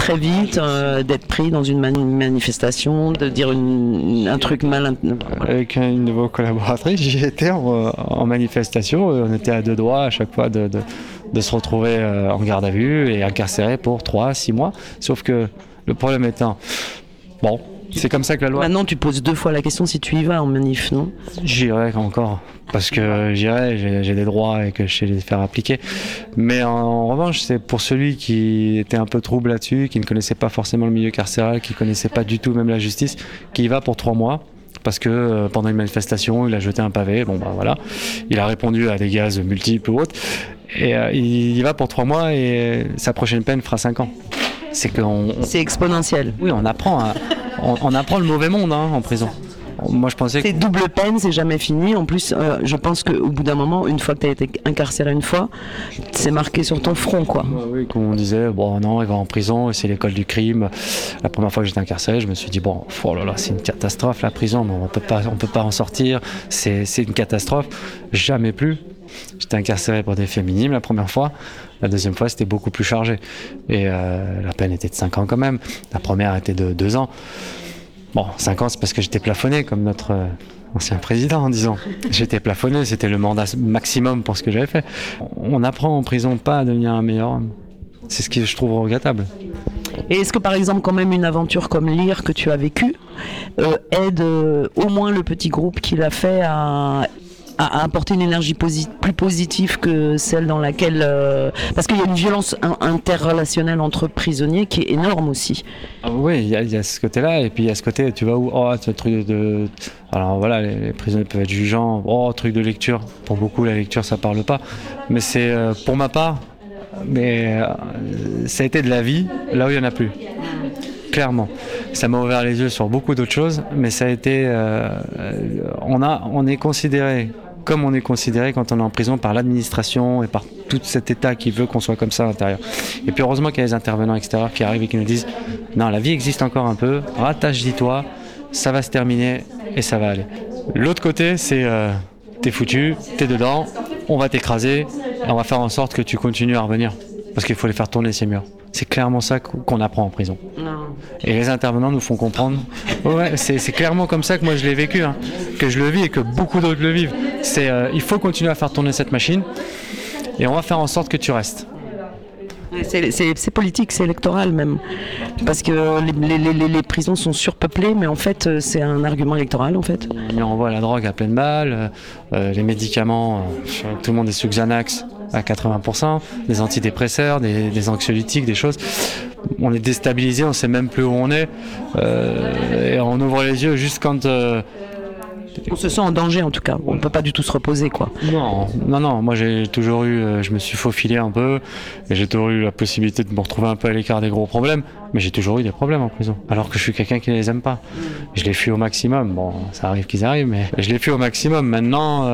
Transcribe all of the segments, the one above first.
très vite d'être pris dans une manifestation, de dire un truc mal. Avec une de vos collaboratrices, j'y étais en manifestation. On était à deux doigts à chaque fois de se retrouver en garde à vue et incarcéré pour 3-6 mois. Sauf que le problème étant, bon, c'est comme ça que la loi... Maintenant, tu poses 2 fois la question si tu y vas en manif, non ? J'irai encore, parce que j'ai des droits et que je sais les faire appliquer. Mais en revanche, c'est pour celui qui était un peu trouble là-dessus, qui ne connaissait pas forcément le milieu carcéral, qui ne connaissait pas du tout même la justice, qui y va pour 3 mois. Parce que pendant une manifestation, il a jeté un pavé, bon ben voilà, il a répondu à des gaz multiples ou autres, et il y va pour 3 mois et sa prochaine peine fera 5 ans. C'est exponentiel. Oui, on apprend le mauvais monde en prison. Moi, je pensais que... C'est double peine, c'est jamais fini. En plus, je pense qu'au bout d'un moment, une fois que tu as été incarcéré une fois, c'est marqué sur ton front, quoi. Oui, comme on disait, bon non, il va en prison, c'est l'école du crime. La première fois que j'étais incarcéré, je me suis dit, bon, oh là là, c'est une catastrophe la prison, mais on peut pas en sortir, c'est une catastrophe. Jamais plus. J'étais incarcéré pour des faits minimes la première fois. La deuxième fois, c'était beaucoup plus chargé. Et la peine était de 5 ans quand même. La première était de 2 ans. Bon, 5 ans, c'est parce que j'étais plafonné, comme notre ancien président, disons. J'étais plafonné, c'était le mandat maximum pour ce que j'avais fait. On apprend en prison pas à devenir un meilleur homme. C'est ce que je trouve regrettable. Et est-ce que par exemple quand même une aventure comme Lire que tu as vécue aide au moins le petit groupe qu'il a fait à apporter une énergie plus positive que celle dans laquelle... parce qu'il y a une violence interrelationnelle entre prisonniers qui est énorme aussi. Ah oui, il y a ce côté-là, et puis il y a ce côté, tu vas où, oh, ce truc de... Alors voilà, les prisonniers peuvent être jugeants, oh, truc de lecture. Pour beaucoup, la lecture, ça parle pas. Mais c'est, pour ma part, ça a été de la vie, là où il n'y en a plus. Clairement. Ça m'a ouvert les yeux sur beaucoup d'autres choses, mais ça a été... on est considéré... comme on est considéré quand on est en prison par l'administration et par tout cet état qui veut qu'on soit comme ça à l'intérieur. Et puis heureusement qu'il y a des intervenants extérieurs qui arrivent et qui nous disent « Non, la vie existe encore un peu, rattache-dis-toi, ça va se terminer et ça va aller. » L'autre côté, c'est t'es foutu, t'es dedans, on va t'écraser et on va faire en sorte que tu continues à revenir. Parce qu'il faut les faire tourner ces murs. C'est clairement ça qu'on apprend en prison. Non. Et les intervenants nous font comprendre. Ouais, c'est clairement comme ça que moi je l'ai vécu, que je le vis et que beaucoup d'autres le vivent. Il faut continuer à faire tourner cette machine et on va faire en sorte que tu restes. C'est politique, c'est électoral même. Parce que les prisons sont surpeuplées, mais en fait, c'est un argument électoral en fait. On envoie la drogue à pleine balle, les médicaments, tout le monde est sous Xanax à 80%, des antidépresseurs, des anxiolytiques, des choses. On est déstabilisé, on ne sait même plus où on est. Et on ouvre les yeux juste quand... On se sent en danger en tout cas, on ne peut pas du tout se reposer quoi. Non, moi j'ai toujours eu, je me suis faufilé un peu et j'ai toujours eu la possibilité de me retrouver un peu à l'écart des gros problèmes, mais j'ai toujours eu des problèmes en prison, alors que je suis quelqu'un qui ne les aime pas. Je les fuis au maximum, bon ça arrive qu'ils arrivent, mais je les fuis au maximum. Maintenant,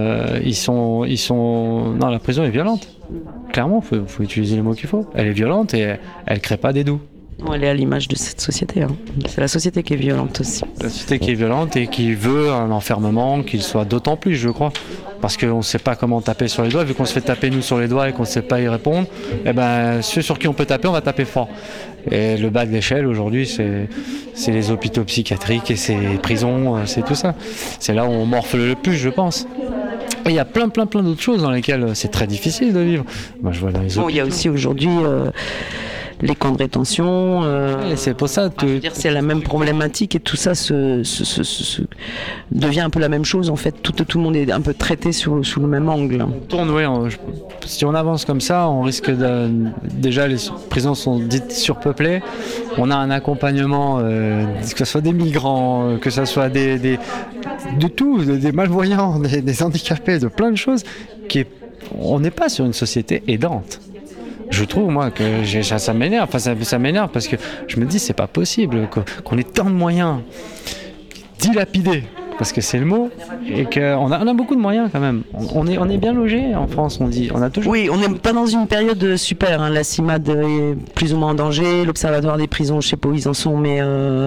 non, la prison est violente, clairement, faut utiliser les mots qu'il faut. Elle est violente et elle ne crée pas des doux. Elle est à l'image de cette société. C'est la société qui est violente aussi. La société qui est violente et qui veut un enfermement qu'il soit d'autant plus, je crois. Parce qu'on ne sait pas comment taper sur les doigts. Vu qu'on se fait taper nous sur les doigts et qu'on ne sait pas y répondre, eh ben, ceux sur qui on peut taper, on va taper fort. Et le bas de l'échelle aujourd'hui, c'est les hôpitaux psychiatriques et c'est les prisons, c'est tout ça. C'est là où on morfle le plus, je pense. Et il y a plein d'autres choses dans lesquelles c'est très difficile de vivre. Moi, je vois dans les il y a aussi aujourd'hui... les camps de rétention, c'est pour ça c'est la même problématique et tout ça devient un peu la même chose en fait. Tout le monde est un peu traité sous le même angle. Si on avance comme ça, on risque déjà les prisons sont dites surpeuplées. On a un accompagnement, que ce soit des migrants, que ce soit des malvoyants, des handicapés, de plein de choses. On n'est pas sur une société aidante. Je trouve, moi, que ça m'énerve. Enfin, ça m'énerve parce que je me dis, c'est pas possible qu'on ait tant de moyens dilapidés, parce que c'est le mot, et qu'on a beaucoup de moyens quand même. On est bien logé en France, on dit. On a toujours... Oui, on n'est pas dans une période super. La CIMAD est plus ou moins en danger. L'Observatoire des prisons, je sais pas où ils en sont, mais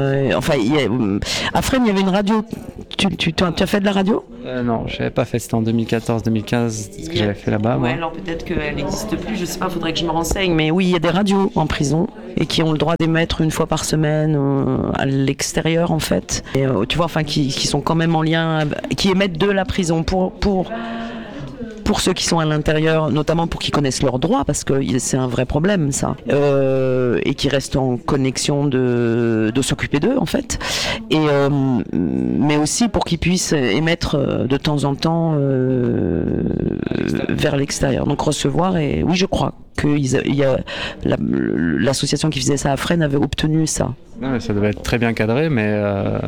à Fresnes, il y avait une radio. Tu as fait de la radio ? Non, je n'avais pas fait. C'était en 2014-2015 que j'avais fait là-bas. Ouais, alors peut-être qu'elle n'existe plus. Je sais pas. Faudrait que je me renseigne. Mais oui, il y a des radios en prison et qui ont le droit d'émettre une fois par semaine à l'extérieur en fait. Et, tu vois, enfin qui sont quand même en lien, qui émettent de la prison pour ceux qui sont à l'intérieur, notamment pour qu'ils connaissent leurs droits, parce que c'est un vrai problème ça, et qui restent en connexion de s'occuper d'eux en fait, et mais aussi pour qu'ils puissent émettre de temps en temps vers l'extérieur, donc recevoir. Et oui, je crois que l'association qui faisait ça à Fresnes avait obtenu ça. Non, mais ça devait être très bien cadré, mais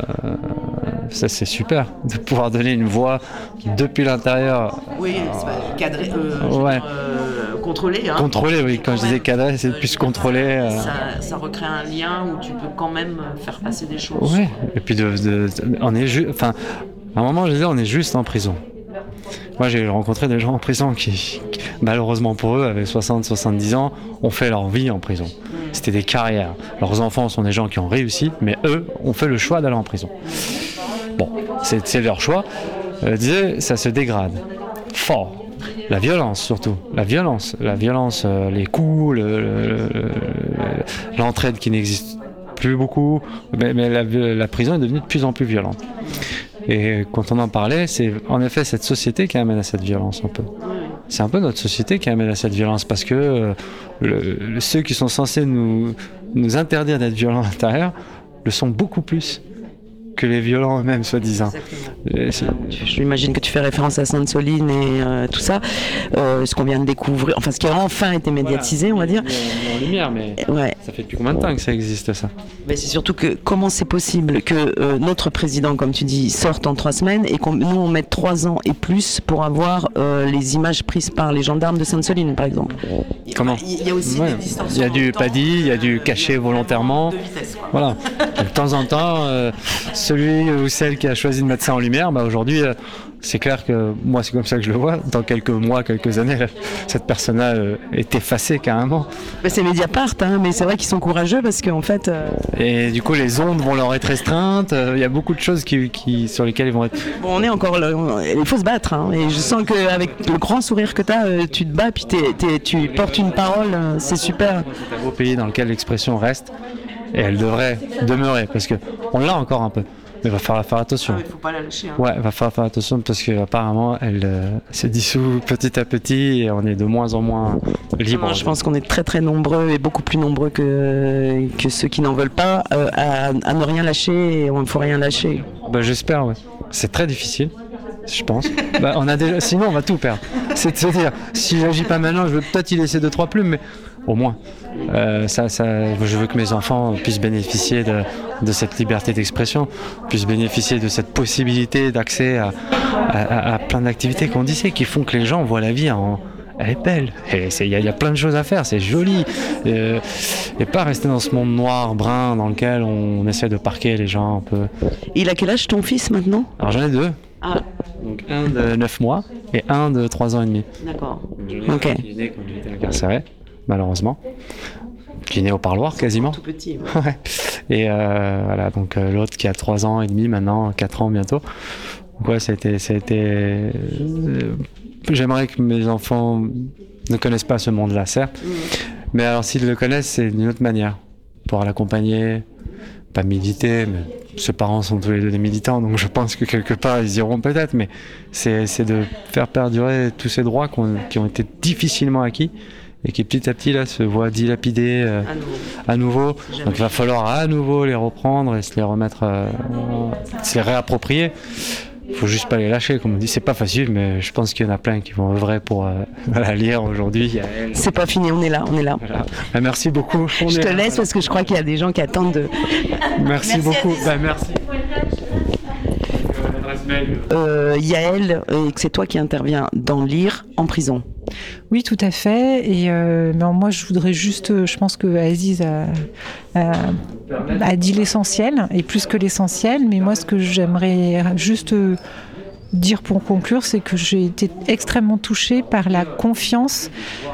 ça c'est super de pouvoir donner une voix depuis l'intérieur. Oui, c'est cadré, contrôlé. Hein. Contrôlé, oui. Quand je disais cadré, c'est plus contrôlé. Ça recrée un lien où tu peux quand même faire passer des choses. Oui, et puis on est enfin, à un moment je disais on est juste en prison. Moi j'ai rencontré des gens en prison qui malheureusement pour eux, avec 60-70 ans, ont fait leur vie en prison. C'était des carrières. Leurs enfants sont des gens qui ont réussi, mais eux ont fait le choix d'aller en prison. Bon, c'est leur choix. Ça se dégrade. Fort. La violence surtout. La violence, les coups, l'entraide qui n'existe plus beaucoup. Mais la prison est devenue de plus en plus violente. Et quand on en parlait, c'est en effet cette société qui amène à cette violence un peu. C'est un peu notre société qui amène à cette violence parce que ceux qui sont censés nous interdire d'être violents à l'intérieur le sont beaucoup plus que les violents eux-mêmes, soi-disant. J'imagine que tu fais référence à Sainte-Soline et tout ça, ce qu'on vient de découvrir, enfin ce qui a enfin été médiatisé, voilà, on va dire. En lumière, mais ouais. Ça fait depuis combien de temps que ça existe, ça? Mais c'est surtout que comment c'est possible que notre président, comme tu dis, sorte en 3 semaines et nous on mette 3 ans et plus pour avoir les images prises par les gendarmes de Sainte-Soline, par exemple. Comment? Il y a aussi des distorsions. Il y a du pas dit, il y a du caché volontairement. De vitesse, quoi. Voilà. De temps en temps, celui ou celle qui a choisi de mettre ça en lumière, aujourd'hui, c'est clair que moi, c'est comme ça que je le vois. Dans quelques mois, quelques années, cette personne-là est effacée carrément. C'est Mediapart, hein, mais c'est vrai qu'ils sont courageux parce qu'en fait... Et du coup, les ondes vont leur être restreintes. Il y a beaucoup de choses sur lesquelles ils vont être... Bon, on est encore là. Il faut se battre. Hein, et je sens qu'avec le grand sourire que tu as, tu te bats, puis tu portes une parole. C'est super. C'est un beau pays dans lequel l'expression reste. Et elle devrait demeurer, parce qu'on l'a encore un peu. Mais il va falloir faire attention. Il ne faut pas la lâcher. Hein. Ouais, il va falloir faire attention parce qu'apparemment, elle se dissout petit à petit et on est de moins en moins libre. Non, je pense qu'on est très très nombreux et beaucoup plus nombreux que ceux qui n'en veulent pas à ne rien lâcher, et on ne faut rien lâcher. J'espère, ouais. C'est très difficile, je pense. Sinon, on va tout perdre. C'est de se dire, si j'agis pas maintenant, je vais peut-être y laisser 2-3 plumes, mais au moins. Je veux que mes enfants puissent bénéficier de cette liberté d'expression, puissent bénéficier de cette possibilité d'accès à plein d'activités qu'on disait, qui font que les gens voient la vie elle est belle, il y a plein de choses à faire, c'est joli, et pas rester dans ce monde noir, brun, dans lequel on essaie de parquer les gens un peu. Il a quel âge ton fils maintenant? Alors j'en ai 2. Ah. Donc un de 9 mois et un de 3 ans et demi. D'accord. Ok. Qui est né quand j'étais incarcéré, malheureusement. Qui est né au parloir quasiment. Tout petit. Ouais. Et voilà, donc l'autre qui a 3 ans et demi maintenant, 4 ans bientôt. Donc ouais, ça a été j'aimerais que mes enfants ne connaissent pas ce monde-là, certes. Mais alors s'ils le connaissent, c'est d'une autre manière. Pouvoir l'accompagner, pas militer, mais ses parents sont tous les 2 des militants, donc je pense que quelque part ils iront peut-être, mais c'est de faire perdurer tous ces droits qui ont été difficilement acquis et qui petit à petit là se voient dilapidés à nouveau. Donc il va falloir à nouveau les reprendre et se les remettre, se les réapproprier. Il faut juste pas les lâcher, comme on dit. C'est pas facile, mais je pense qu'il y en a plein qui vont œuvrer pour la lire aujourd'hui. C'est pas fini, on est là. Voilà. Merci beaucoup. Je te laisse parce que je crois qu'il y a des gens qui attendent de... Merci beaucoup. Merci. Yael, et que c'est toi qui interviens dans Lire en prison. Oui, tout à fait. Et moi, je voudrais juste, je pense que Aziz a dit l'essentiel, et plus que l'essentiel. Mais moi, ce que j'aimerais juste dire pour conclure, c'est que j'ai été extrêmement touchée par la confiance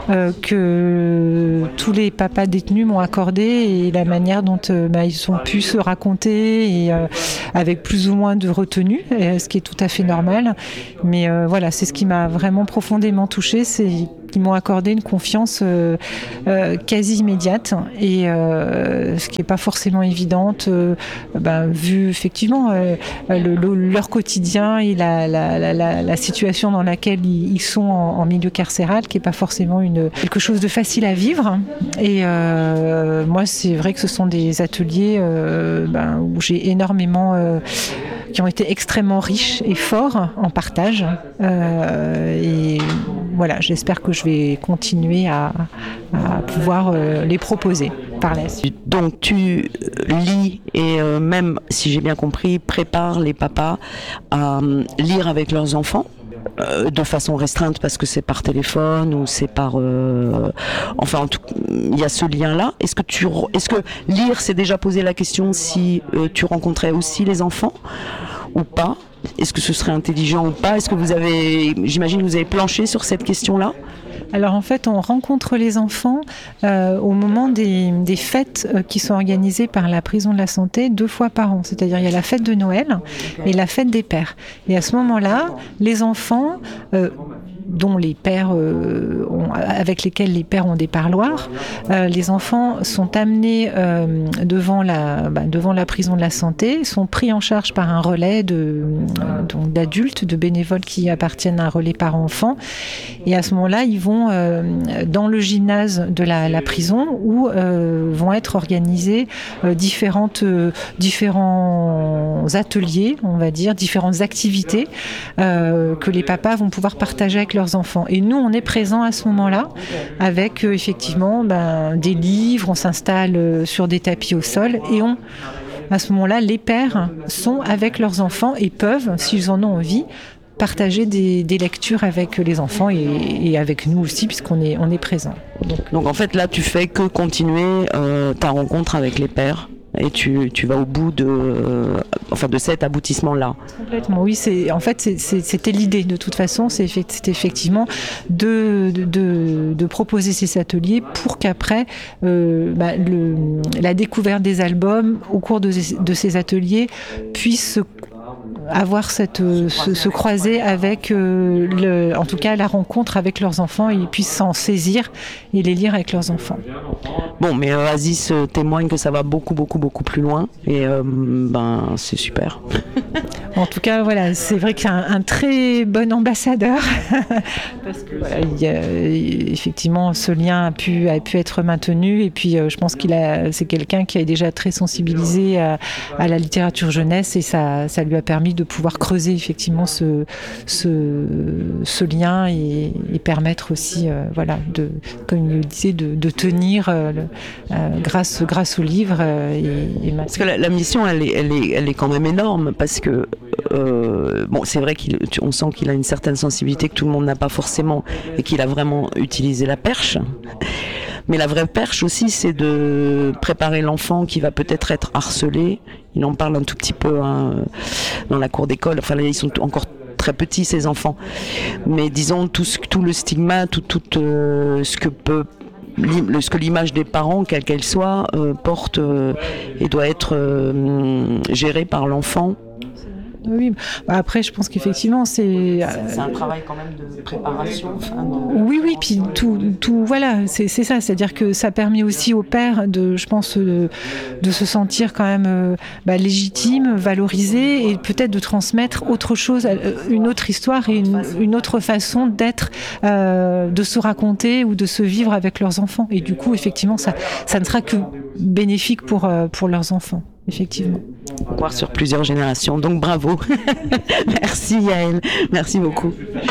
que tous les papas détenus m'ont accordée et la manière dont ils ont pu se raconter et avec plus ou moins de retenue, ce qui est tout à fait normal. Mais voilà, c'est ce qui m'a vraiment profondément touchée, c'est qui m'ont accordé une confiance quasi immédiate, et ce qui n'est pas forcément évidente, vu effectivement leur quotidien et la situation dans laquelle ils sont en milieu carcéral, qui n'est pas forcément quelque chose de facile à vivre. Et moi, c'est vrai que ce sont des ateliers où j'ai énormément qui ont été extrêmement riches et forts en partage. Et voilà, j'espère que je vais continuer à pouvoir les proposer par la suite. Donc tu lis et même, si j'ai bien compris, prépares les papas à lire avec leurs enfants de façon restreinte parce que c'est par téléphone ou c'est par... enfin, en tout, il y a ce lien-là. Est-ce que lire, c'est déjà posé la question si tu rencontrais aussi les enfants ou pas? Est-ce que ce serait intelligent ou pas? Est-ce que j'imagine que vous avez planché sur cette question-là? Alors en fait, on rencontre les enfants au moment des fêtes qui sont organisées par la prison de la Santé 2 fois par an. C'est-à-dire il y a la fête de Noël et la fête des pères. Et à ce moment-là, les enfants dont les pères avec lesquels les pères ont des parloirs, les enfants sont amenés devant la prison de la Santé, sont pris en charge par un relais d'adultes, de bénévoles qui appartiennent à un relais par enfant, et à ce moment-là ils vont dans le gymnase de la prison où vont être organisés différents ateliers, on va dire, différentes activités que les papas vont pouvoir partager avec leurs enfants. Et nous, on est présents à ce moment-là avec effectivement des livres, on s'installe sur des tapis au sol et à ce moment-là, les pères sont avec leurs enfants et peuvent, s'ils en ont envie, partager des lectures avec les enfants et avec nous aussi, puisqu'on est présents. Donc en fait, là, tu fais que continuer ta rencontre avec les pères. Et tu vas au bout de cet aboutissement-là. Complètement, oui. C'était l'idée de toute façon. C'était effectivement de proposer ces ateliers pour qu'après la découverte des albums au cours de ces ateliers puisse avoir se croiser avec en tout cas la rencontre avec leurs enfants, et ils puissent s'en saisir et les lire avec leurs enfants. Bon, mais Aziz témoigne que ça va beaucoup plus loin et c'est super. En tout cas, voilà, c'est vrai qu'il y a un très bon ambassadeur parce que voilà, effectivement ce lien a pu être maintenu, et puis je pense c'est quelqu'un qui est déjà très sensibilisé à la littérature jeunesse, et ça lui a permis de pouvoir creuser effectivement ce lien et permettre aussi comme il le disait, de tenir grâce au livre. Parce que la mission elle est quand même énorme, parce que c'est vrai qu'on sent qu'il a une certaine sensibilité que tout le monde n'a pas forcément, et qu'il a vraiment utilisé la perche. Mais la vraie perche aussi, c'est de préparer l'enfant qui va peut-être être harcelé. Il en parle un tout petit peu dans la cour d'école. Enfin, là, ils sont encore très petits, ces enfants. Mais disons, tout le stigmate, tout ce que l'image des parents, quelle qu'elle soit, porte et doit être gérée par l'enfant. Oui, après je pense qu'effectivement c'est un travail quand même de préparation. Oui, puis tout voilà, c'est ça, c'est-à-dire que ça permet aussi au père de se sentir quand même légitime, valorisé, et peut-être de transmettre autre chose, une autre histoire et une autre façon d'être, de se raconter ou de se vivre avec leurs enfants. Et du coup, effectivement, ça ne sera que bénéfique pour leurs enfants. Effectivement. Voir sur plusieurs générations. Donc bravo. Merci Yael. Merci beaucoup.